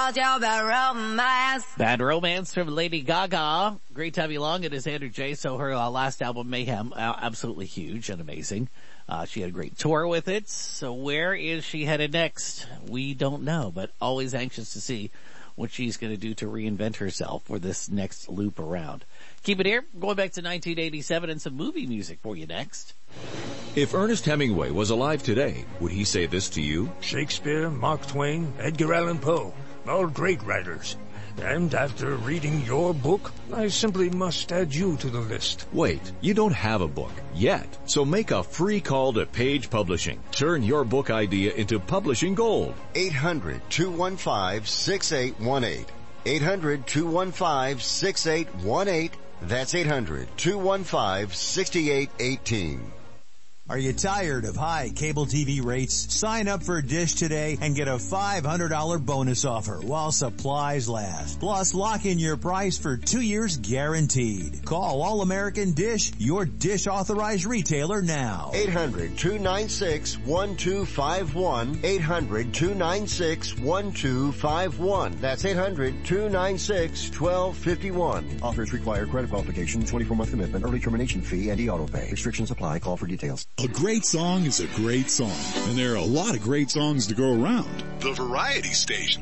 about your bad romance. Bad Romance from Lady Gaga. Great to have you along. It is Andrew J. So her last album, Mayhem, absolutely huge and amazing. She had a great tour with it. So where is she headed next? We don't know, but always anxious to see what she's going to do to reinvent herself for this next loop around. Keep it here. Going back to 1987 and some movie music for you next. If Ernest Hemingway was alive today, would he say this to you? Shakespeare, Mark Twain, Edgar Allan Poe, all great writers. And after reading your book, I simply must add you to the list. Wait, you don't have a book yet. So make a free call to Page Publishing. Turn your book idea into publishing gold. 800-215-6818. 800-215-6818. That's 800-215-6818. Are you tired of high cable TV rates? Sign up for Dish today and get a $500 bonus offer while supplies last. Plus, lock in your price for 2 years guaranteed. Call All American Dish, your Dish authorized retailer now. 800-296-1251. 800-296-1251. That's 800-296-1251. Offers require credit qualification, 24-month commitment, early termination fee, and e-auto pay. Restrictions apply. Call for details. A great song is a great song, and there are a lot of great songs to go around. The Variety Station.